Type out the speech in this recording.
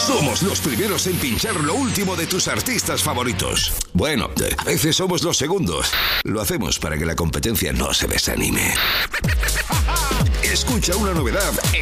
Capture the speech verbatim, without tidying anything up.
Somos los primeros en pinchar lo último de tus artistas favoritos. Bueno, a veces somos los segundos. Lo hacemos para que la competencia no se desanime. Escucha una novedad